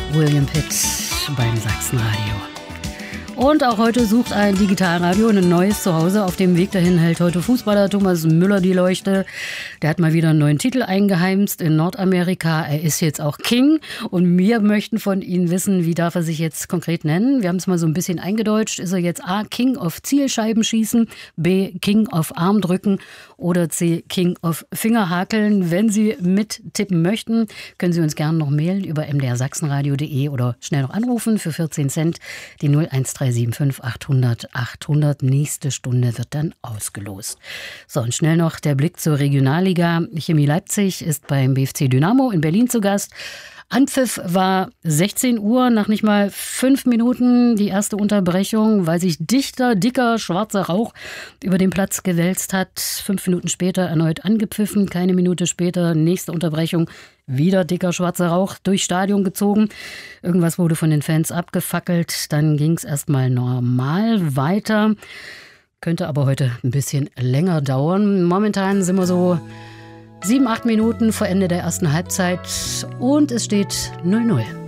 William Pitt beim Sachsenradio. Und auch heute sucht ein Digitalradio ein neues Zuhause. Auf dem Weg dahin hält heute Fußballer Thomas Müller die Leuchte. Der hat mal wieder einen neuen Titel eingeheimst in Nordamerika. Er ist jetzt auch King. Und wir möchten von Ihnen wissen, wie darf er sich jetzt konkret nennen? Wir haben es mal so ein bisschen eingedeutscht. Ist er jetzt A, King of Zielscheibenschießen, B, King of Armdrücken oder C, King of Fingerhakeln? Wenn Sie mittippen möchten, können Sie uns gerne noch mailen über mdrsachsenradio.de oder schnell noch anrufen für 14 Cent die 01375 800 800. Nächste Stunde wird dann ausgelost. So, und schnell noch der Blick zur Regionalliga. Chemie Leipzig ist beim BFC Dynamo in Berlin zu Gast. Anpfiff war 16 Uhr, nach nicht mal 5 Minuten die erste Unterbrechung, weil sich dicker, schwarzer Rauch über den Platz gewälzt hat. 5 Minuten später erneut angepfiffen, keine Minute später nächste Unterbrechung. Wieder dicker, schwarzer Rauch durchs Stadion gezogen. Irgendwas wurde von den Fans abgefackelt. Dann ging es erstmal normal weiter. Könnte aber heute ein bisschen länger dauern. Momentan sind wir so 7, 8 Minuten vor Ende der ersten Halbzeit und es steht 0-0.